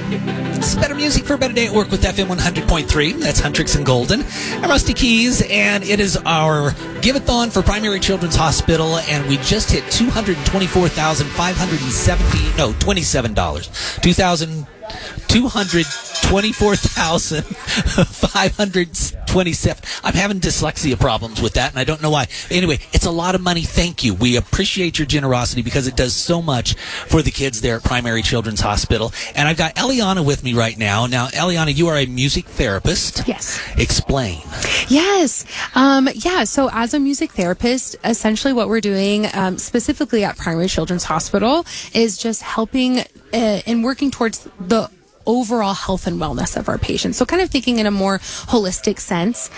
It's better music for a better day at work with FM 100.3. That's Huntrix and Golden. I'm Rusty Keys, and it is our Give-a-thon for Primary Children's Hospital, and we just hit $224,527. I'm having dyslexia problems with that, and I don't know why. Anyway, it's a lot of money. Thank you. We appreciate your generosity because it does so much for the kids there at Primary Children's Hospital. And I've got Eliana with me right now. Now, Eliana, you are a music therapist. Yes. Explain. Yes. So as a music therapist, essentially what we're doing, specifically at Primary Children's Hospital, is just helping and working towards the overall health and wellness of our patients. So kind of thinking in a more holistic sense.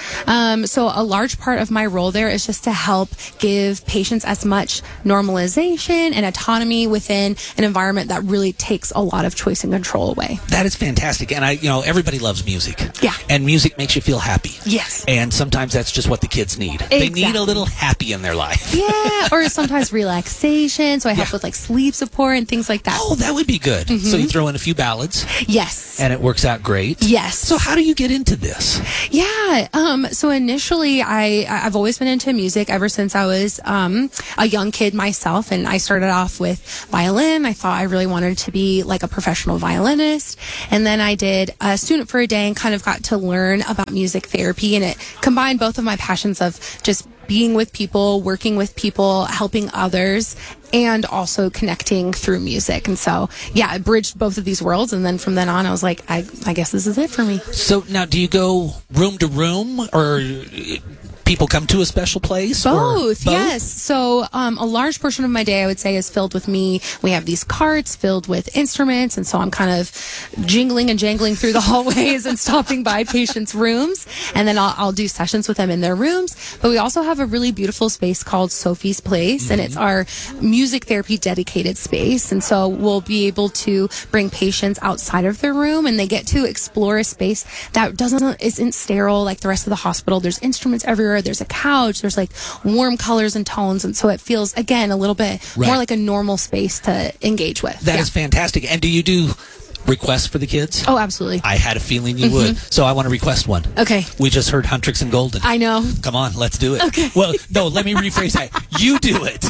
So a large part of my role there is just to help give patients as much normalization and autonomy within an environment that really takes a lot of choice and control away. That is fantastic. And everybody loves music. Yeah. And music makes you feel happy. Yes. And sometimes that's just what the kids need. Exactly. They need a little happy in their life. Yeah. Or sometimes relaxation. So I help with like sleep support and things like that. Oh, that would be good. Mm-hmm. So you throw in a few ballads. Yes. And it works out great. Yes. So how do you get into this? Yeah. So initially I've always been into music ever since I was a young kid myself, and I started off with violin. I thought I really wanted to be like a professional violinist, and then I did a student for a day and kind of got to learn about music therapy, and it combined both of my passions of just being with people, working with people, helping others, and also connecting through music. And so, yeah, I bridged both of these worlds. And then from then on, I was like, I guess this is it for me. So now, do you go room to room, or people come to a special place? Both, yes. So a large portion of my day, I would say, is filled with me. We have these carts filled with instruments, and so I'm kind of jingling and jangling through the hallways and stopping by patients' rooms, and then I'll do sessions with them in their rooms. But we also have a really beautiful space called Sophie's Place, and it's our music therapy dedicated space. And so we'll be able to bring patients outside of their room, and they get to explore a space that isn't sterile like the rest of the hospital. There's instruments everywhere. There's a couch. There's like warm colors and tones. And so it feels, again, a little bit more like a normal space to engage with. That is fantastic. And do you do requests for the kids? Oh, absolutely. I had a feeling you would. So I want to request one. Okay. We just heard Huntrix and Golden. I know. Come on, let's do it. Okay. Well, no, let me rephrase that. You do it.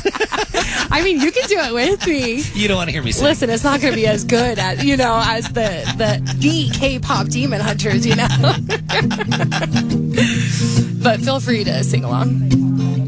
I mean, you can do it with me. You don't want to hear me sing. Listen, it's not going to be as good as, as the K-pop Demon Hunters, But feel free to sing along.